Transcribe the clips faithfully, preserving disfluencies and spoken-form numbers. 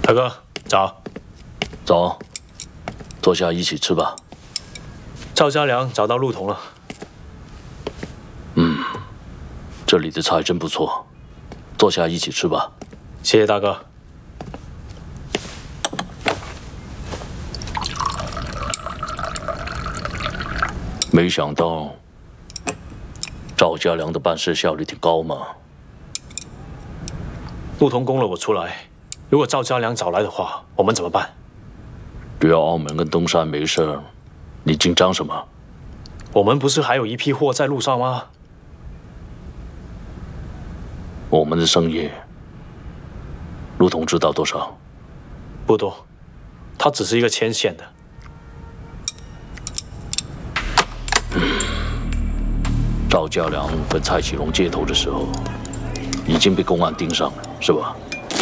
大哥，早。 早，坐下一起吃吧。 赵家良找到陆童了。 嗯，这里的菜真不错，坐下一起吃吧。 谢谢大哥。 没想到赵家良的办事效率挺高嘛。 陆童供了我出来，如果赵家良找来的话，我们怎么办？ 只要澳门跟东山没事，你紧张什么？ 我们不是还有一批货在路上吗？ 我们的生意，陆童知道多少？ 不多，他只是一个牵线的。 嗯，赵家良跟蔡启龙接头的时候，已经被公安盯上了，是吧？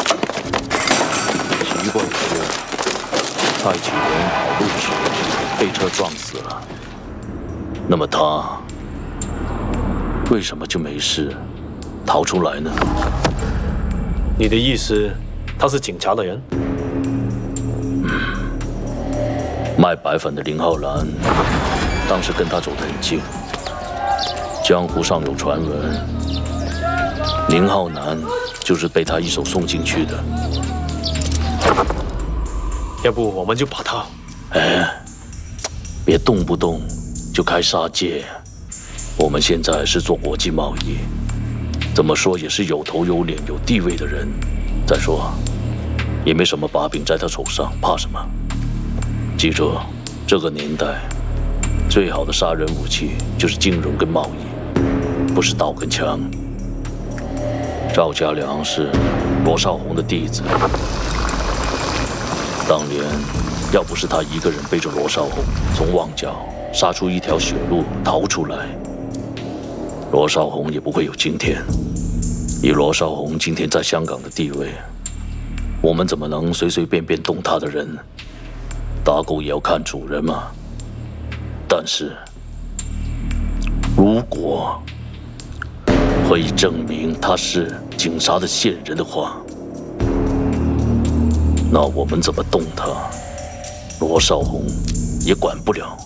奇怪的是，蔡启龙跑路时被车撞死了，那么他为什么就没事逃出来呢？ 你的意思，他是警察的人？ 嗯，卖白粉的林浩然当时跟他走得很近，江湖上有传闻，宁浩南就是被他一手送进去的。 要不我们就把他…… 哎，别动不动就开杀戒。我们现在是做国际贸易，怎么说也是有头有脸有地位的人。再说，也没什么把柄在他手上，怕什么？记住，这个年代最好的杀人武器就是金融跟贸易，不是刀跟枪。赵家良是罗少红的弟子，当年要不是他一个人背着罗少红从旺角杀出一条血路逃出来，罗少红也不会有今天。以罗少红今天在香港的地位，我们怎么能随随便便动他的人？打狗也要看主人嘛。但是，如果可以证明他是警察的线人的话，那我们怎么动他，罗少红也管不了。